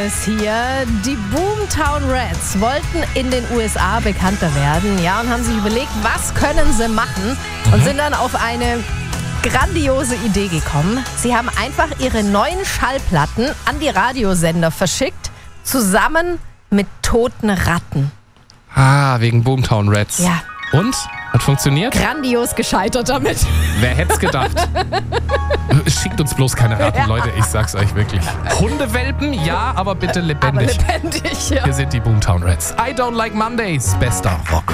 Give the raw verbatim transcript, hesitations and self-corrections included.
Ist hier. Die Boomtown Rats wollten in den U S A bekannter werden, ja, und haben sich überlegt, was können sie machen, und Mhm. sind dann auf eine grandiose Idee gekommen. Sie haben einfach ihre neuen Schallplatten an die Radiosender verschickt, zusammen mit toten Ratten. Ah, wegen Boomtown Rats. Ja. Und? Hat funktioniert? Grandios gescheitert damit. Wer hätte es gedacht? Schickt uns bloß keine Ratten, Ja. Leute, ich sag's euch wirklich. Hundewelpen, ja, aber bitte Aber lebendig. lebendig, ja. Hier sind die Boomtown Rats. I don't like Mondays, bester Rock.